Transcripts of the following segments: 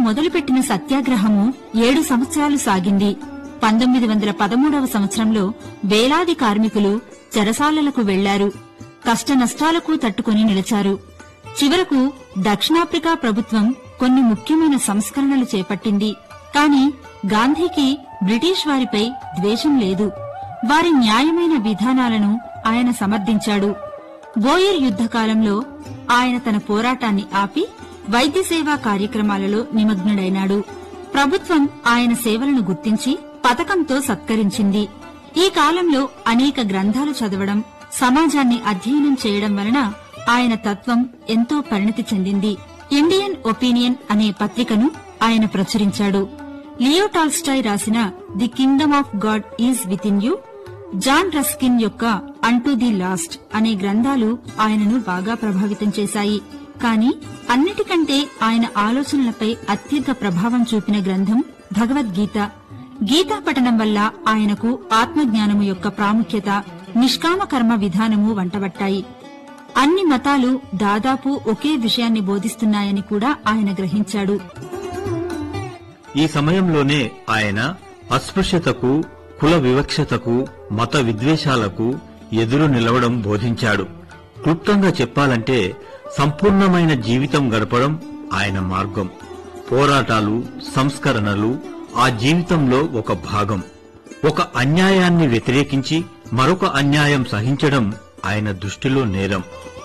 మొదలుపెట్టిన సత్యాగ్రహము 7 సంవత్సరాలు సాగింది. 1913వ సంవత్సరంలో వేలాది కార్మికులు చెరసాలలకు వెళ్లారు. కష్టనష్టాలకు తట్టుకుని నిలిచారు. చివరకు దక్షిణాఫ్రికా ప్రభుత్వం కొన్ని ముఖ్యమైన సంస్కరణలు చేపట్టింది. కాని గాంధీకి బ్రిటిష్ వారిపై ద్వేషం లేదు. వారి న్యాయమైన విధానాలను ఆయన సమర్థించాడు. బోయర్ యుద్ధకాలంలో ఆయన తన పోరాటాన్ని ఆపి వైద్య సేవా కార్యక్రమాలలో నిమగ్నుడైనాడు. ప్రభుత్వం ఆయన సేవలను గుర్తించి పతకంతో సత్కరించింది. ఈ కాలంలో అనేక గ్రంథాలు చదవడం, సమాజాన్ని అధ్యయనం చేయడం వలన ఆయన తత్వం ఎంతో పరిణతి చెందింది. ఇండియన్ ఒపీనియన్ అనే పత్రికను ఆయన ప్రచురించాడు. లియో టాల్స్టాయ్ రాసిన the Kingdom of God is with in you, John Ruskin యొక్క అంటూ ది లాస్ట్ అనే గ్రంథాలు ఆయనను బాగా ప్రభావితం చేశాయి. కాని అన్నిటికంటే ఆయన ఆలోచనలపై అత్యధిక ప్రభావం చూపిన గ్రంథం భగవద్గీత. గీతా పఠనం వల్ల ఆయనకు ఆత్మజ్ఞానము యొక్క ప్రాముఖ్యత, నిష్కామ కర్మ విధానము వంటబట్టాయి. అన్ని మతాలు దాదాపు ఒకే విషయాన్ని బోధిస్తున్నాయని కూడా ఆయన గ్రహించాడు. ఈ సమయంలోనే ఆయన అస్పృశ్యతకు, కుల వివక్షతకు, మత విద్వేషాలకు ఎదురు నిలవడం బోధించాడు. క్లుప్తంగా చెప్పాలంటే సంపూర్ణమైన జీవితం గడపడం ఆయన మార్గం. పోరాటాలు, సంస్కరణలు ఆ జీవితంలో ఒక భాగం. ఒక అన్యాయాన్ని వ్యతిరేకించి మరొక అన్యాయం సహించడం ఆయన దృష్టిలో నేరం.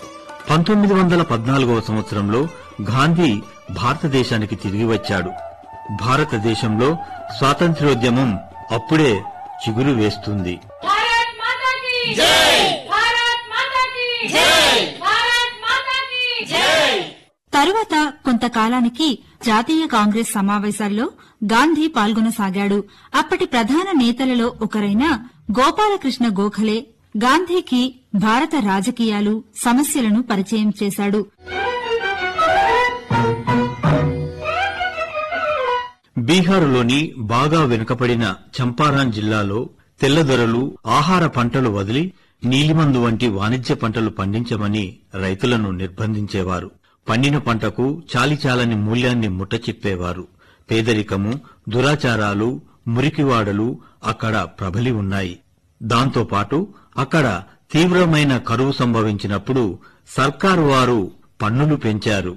1914వ సంవత్సరంలో గాంధీ భారతదేశానికి తిరిగి వచ్చాడు. భారతదేశంలో స్వాతంత్ర్యోద్యమం అప్పుడే చిగురు వేస్తుంది. తరువాత కొంతకాలానికి జాతీయ కాంగ్రెస్ సమావేశాల్లో గాంధీ పాల్గొనసాగాడు. అప్పటి ప్రధాన నేతలలో ఒకరైన గోపాలకృష్ణ గోఖలే గాంధీకి భారత రాజకీయాలు, సమస్యలను పరిచయం చేశాడు. బీహారులోని బాగా వెనుకబడిన చంపారాన్ జిల్లాలో తెల్లదొరలు ఆహార పంటలు వదిలి నీలిమందు వంటి వాణిజ్య పంటలు పండించమని రైతులను నిర్బంధించేవారు. పండిన పంటకు చాలిచాలని మూల్యాన్ని ముట్టచెప్పేవారు. పేదరికము, దురాచారాలు, మురికివాడలు అక్కడ ప్రబలి ఉన్నాయి. దాంతోపాటు అక్కడ తీవ్రమైన కరువు సంభవించినప్పుడు సర్కారు వారు పన్నులు పెంచారు.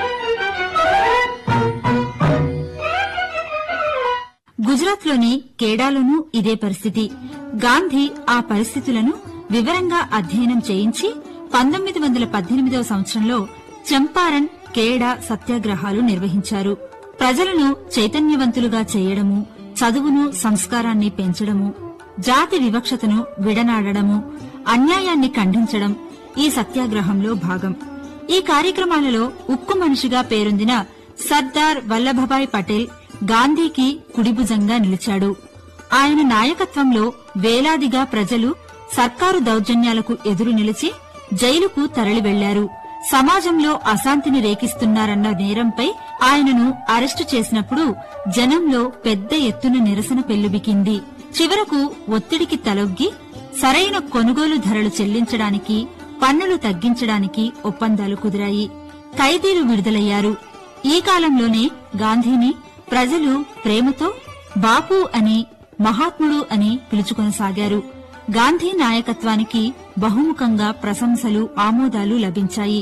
గుజరాత్లోని కేడాలోనూ ఇదే పరిస్థితి. గాంధీ ఆ పరిస్థితులను వివరంగా అధ్యయనం చేయించి 1918వ సంవత్సరంలో చంపారన్, కేడా సత్యాగ్రహాలు నిర్వహించారు. ప్రజలను చైతన్యవంతులుగా చేయడము, చదువును, సంస్కారాన్ని పెంచడము, జాతి వివక్షతను విడనాడడము, అన్యాయాన్ని ఖండించడం ఈ సత్యాగ్రహంలో భాగం. ఈ కార్యక్రమాలలో ఉక్కు మనిషిగా పేరొందిన సర్దార్ వల్లభభాయ్ పటేల్ గాంధీకి కుడిభుజంగా నిలిచాడు. ఆయన నాయకత్వంలో వేలాదిగా ప్రజలు సర్కారు దౌర్జన్యాలకు ఎదురు నిలిచి జైలుకు తరలి వెళ్లారు. సమాజంలో అశాంతిని రేకిస్తున్నారన్న నేరంపై ఆయనను అరెస్టు చేసినప్పుడు జనంలో పెద్ద ఎత్తున నిరసన పెల్లుబికింది. చివరకు ఒత్తిడికి తలొగ్గి సరైన కొనుగోలు ధరలు చెల్లించడానికి, పన్నులు తగ్గించడానికి ఒప్పందాలు కుదిరాయి. ఖైదీలు విడుదలయ్యారు. ఈ కాలంలోనే గాంధీని ప్రజలు ప్రేమతో బాపు అని, మహాత్ముడు అని పిలుచుకొనసాగారు. గాంధీ నాయకత్వానికి బహుముఖంగా ప్రశంసలు, ఆమోదాలు లభించాయి.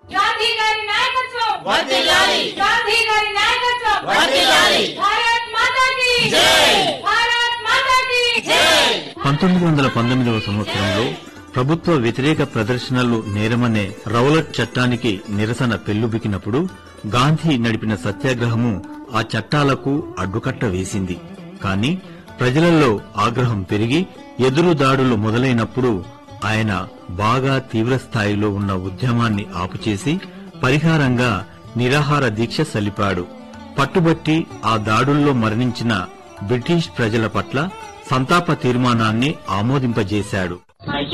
1919వ సంవత్సరంలో ప్రభుత్వ వ్యతిరేక ప్రదర్శనలు నేరమనే రౌలట్ చట్టానికి నిరసన పెల్లుబికినప్పుడు గాంధీ నడిపిన సత్యాగ్రహము ఆ చట్టాలకు అడ్డుకట్ట వేసింది. కాని ప్రజలలో ఆగ్రహం పెరిగి ఎదురుదాడులు మొదలైనప్పుడు ఆయన బాగా తీవ్రస్థాయిలో ఉన్న ఉద్యమాన్ని ఆపుచేసి పరిహారంగా నిరాహార దీక్ష సలిపాడు. పట్టుబట్టి ఆ దాడుల్లో మరణించిన బ్రిటిష్ ప్రజల పట్ల సంతాప తీర్మానాన్ని ఆమోదింపజేశాడు.